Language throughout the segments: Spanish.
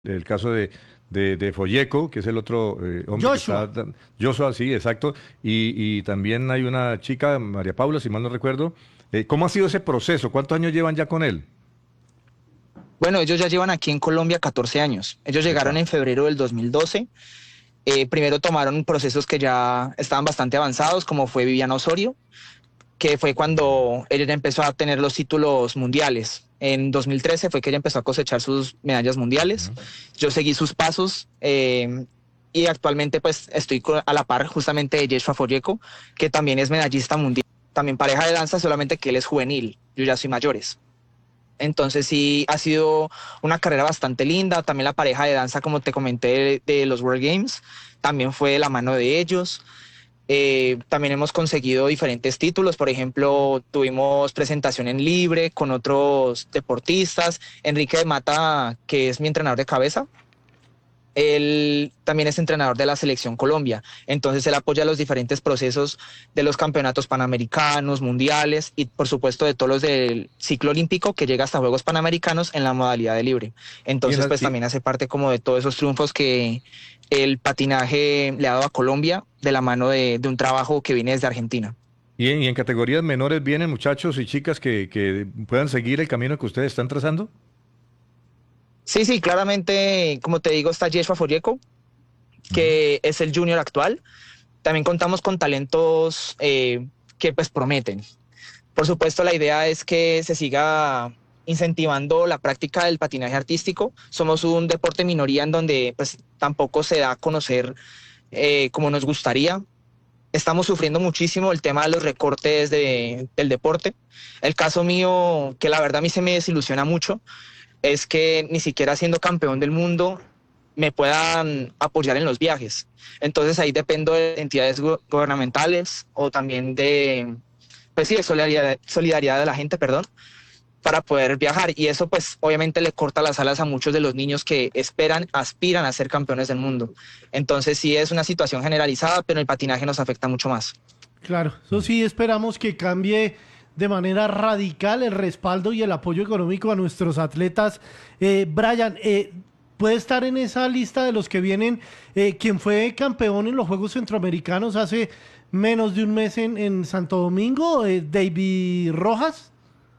el caso de Folleco, que es el otro hombre que Joshua. está... Joshua, sí, exacto. Y también hay una chica, María Paula, si mal no recuerdo. ¿Cómo ha sido ese proceso? ¿Cuántos años llevan ya con él? Bueno, ellos ya llevan aquí en Colombia 14 años. Ellos llegaron Epa. en febrero del 2012. Primero tomaron procesos que ya estaban bastante avanzados, como fue Viviana Osorio, que fue cuando ella ya empezó a tener los títulos mundiales. En 2013 fue que ella empezó a cosechar sus medallas mundiales. Ujú. Yo seguí sus pasos y actualmente pues estoy a la par justamente de Yeshua Folleco, que también es medallista mundial, también pareja de danza, solamente que él es juvenil, yo ya soy mayores. Entonces sí, ha sido una carrera bastante linda. También la pareja de danza, como te comenté, de los World Games, también fue de la mano de ellos. También hemos conseguido diferentes títulos. Por ejemplo, tuvimos presentación en libre con otros deportistas. Enrique de Mata, que es mi entrenador de cabeza, él también es entrenador de la selección Colombia, entonces él apoya los diferentes procesos de los campeonatos panamericanos, mundiales y por supuesto de todos los del ciclo olímpico que llega hasta Juegos Panamericanos en la modalidad de libre. Y en Entonces la- pues también hace parte como de todos esos triunfos que el patinaje le ha dado a Colombia de la mano de un trabajo que viene desde Argentina. y en categorías menores vienen muchachos y chicas que puedan seguir el camino que ustedes están trazando. Sí, sí, claramente, como te digo, está Yeshua Folleco, Ujú. que es el junior actual. También contamos con talentos que pues prometen. Por supuesto, la idea es que se siga incentivando la práctica del patinaje artístico. Somos un deporte minoría en donde pues tampoco se da a conocer como nos gustaría. Estamos sufriendo muchísimo el tema de los recortes del deporte. El caso mío, que la verdad a mí se me desilusiona mucho, es que ni siquiera siendo campeón del mundo me puedan apoyar en los viajes. Entonces ahí dependo de entidades gubernamentales o también de, pues sí, de solidaridad de la gente, perdón, para poder viajar. Y eso pues obviamente le corta las alas a muchos de los niños que esperan, aspiran a ser campeones del mundo. Entonces sí es una situación generalizada, pero el patinaje nos afecta mucho más. Claro, eso sí esperamos que cambie de manera radical el respaldo y el apoyo económico a nuestros atletas. Brian, puede estar en esa lista de los que vienen, quien fue campeón en los Juegos Centroamericanos hace menos de un mes en Santo Domingo, David Rojas.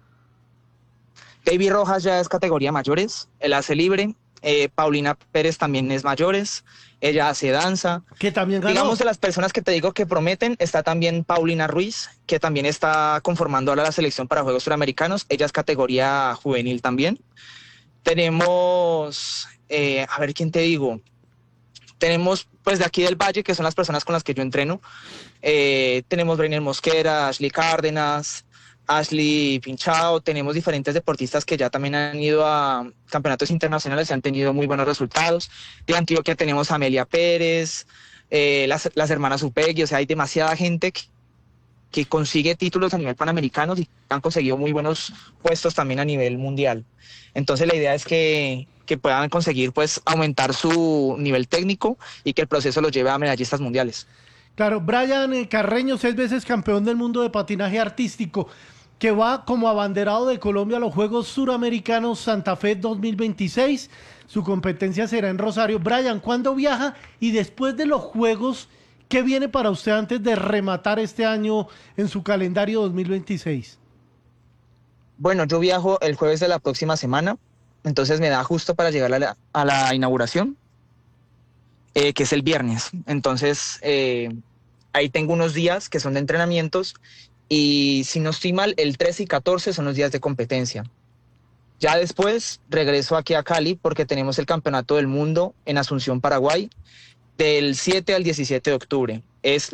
David Rojas ya es categoría mayores, él hace libre. Paulina Pérez también es mayores, ella hace danza. Que también Digamos, ganó. de las personas que te digo que prometen, está también Paulina Ruiz, que también está conformando ahora la selección para Juegos Suramericanos. Ella es categoría juvenil también. Tenemos, a ver quién te digo, tenemos pues de aquí del Valle, que son las personas con las que yo entreno. Tenemos Brainer Mosquera, Ashley Cárdenas, Ashley Pinchao. Tenemos diferentes deportistas que ya también han ido a campeonatos internacionales y han tenido muy buenos resultados. De Antioquia tenemos a Amelia Pérez, las hermanas Upegui. O sea, hay demasiada gente que consigue títulos a nivel panamericano y han conseguido muy buenos puestos también a nivel mundial. Entonces la idea es que puedan conseguir pues aumentar su nivel técnico y que el proceso los lleve a medallistas mundiales. Claro, Brian Carreño, 6 veces campeón del mundo de patinaje artístico, que va como abanderado de Colombia a los Juegos Suramericanos Santa Fe 2026. Su competencia será en Rosario. Brian, ¿cuándo viaja? Y después de los Juegos, ¿qué viene para usted antes de rematar este año en su calendario 2026? Bueno, yo viajo el jueves de la próxima semana, entonces me da justo para llegar a la inauguración, que es el viernes. Entonces, ahí tengo unos días que son de entrenamientos y si no estoy mal, el 13 y 14 son los días de competencia. Ya después regreso aquí a Cali porque tenemos el Campeonato del Mundo en Asunción, Paraguay, del 7 al 17 de octubre. Es